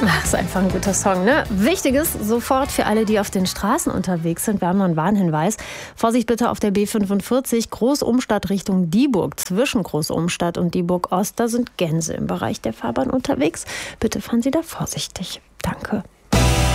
Ach, ist einfach ein guter Song, ne? Wichtiges sofort für alle, die auf den Straßen unterwegs sind. Wir haben noch einen Warnhinweis. Vorsicht bitte auf der B45 Großumstadt Richtung Dieburg. Zwischen Großumstadt und Dieburg Ost, da sind Gänse im Bereich der Fahrbahn unterwegs. Bitte fahren Sie da vorsichtig. Danke.